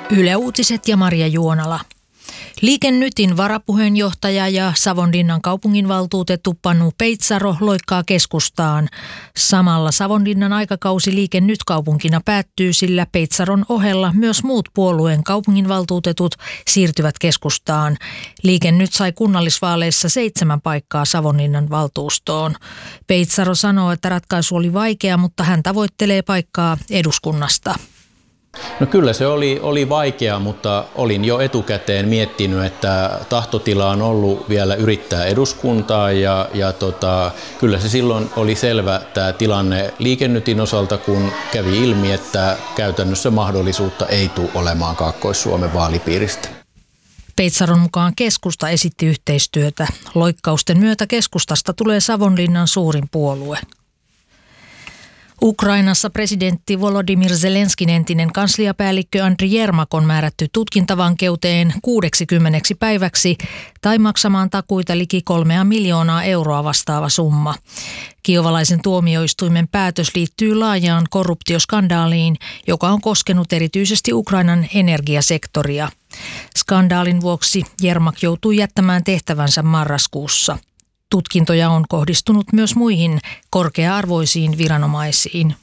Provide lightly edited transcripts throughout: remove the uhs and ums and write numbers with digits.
Yle Uutiset ja Maria Juonala. Liike Nytin varapuheenjohtaja ja Savonlinnan kaupunginvaltuutettu Panu Peitsaro loikkaa keskustaan. Samalla Savonlinnan aikakausi Liike Nyt kaupunkina päättyy, sillä Peitsaron ohella myös muut puolueen kaupunginvaltuutetut siirtyvät keskustaan. Liike Nyt sai kunnallisvaaleissa 7 paikkaa Savonlinnan valtuustoon. Peitsaro sanoo, että ratkaisu oli vaikea, mutta hän tavoittelee paikkaa eduskunnasta. No kyllä se oli vaikea, mutta olin jo etukäteen miettinyt, että tahtotila on ollut vielä yrittää eduskuntaa ja kyllä se silloin oli selvä tämä tilanne Liike Nytin osalta, kun kävi ilmi, että käytännössä mahdollisuutta ei tule olemaan Kaakkois-Suomen vaalipiiristä. Peitsaron mukaan keskusta esitti yhteistyötä. Loikkausten myötä keskustasta tulee Savonlinnan suurin puolue. Ukrainassa presidentti Volodymyr Zelenskin entinen kansliapäällikkö Andriy Jermak on määrätty tutkintavankeuteen 60 päiväksi tai maksamaan takuita liki 3 miljoonaa euroa vastaava summa. Kiovalaisen tuomioistuimen päätös liittyy laajaan korruptioskandaaliin, joka on koskenut erityisesti Ukrainan energiasektoria. Skandaalin vuoksi Jermak joutui jättämään tehtävänsä marraskuussa. Tutkintoja on kohdistunut myös muihin korkea-arvoisiin viranomaisiin.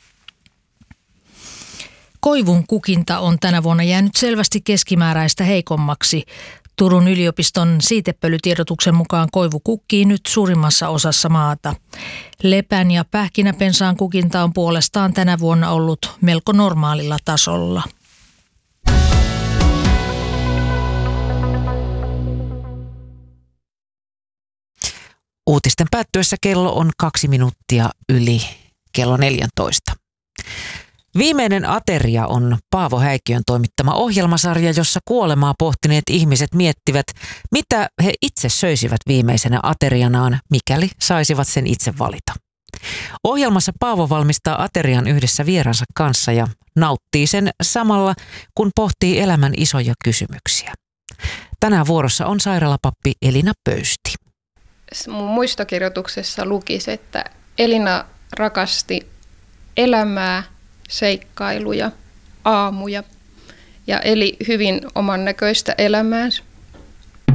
Koivun kukinta on tänä vuonna jäänyt selvästi keskimääräistä heikommaksi. Turun yliopiston siitepölytiedotuksen mukaan koivu kukkii nyt suurimmassa osassa maata. Lepän ja pähkinäpensaan kukinta on puolestaan tänä vuonna ollut melko normaalilla tasolla. Uutisten päättyessä kello on 2 minuuttia yli kello 14. Viimeinen ateria on Paavo Häikiön toimittama ohjelmasarja, jossa kuolemaa pohtineet ihmiset miettivät, mitä he itse söisivät viimeisenä aterianaan, mikäli saisivat sen itse valita. Ohjelmassa Paavo valmistaa aterian yhdessä vieransa kanssa ja nauttii sen samalla, kun pohtii elämän isoja kysymyksiä. Tänään vuorossa on sairaalapappi Elina Pöysti. Mun muistokirjoituksessa lukisi, että Elina rakasti elämää, seikkailuja, aamuja ja eli hyvin oman näköistä elämäänsä.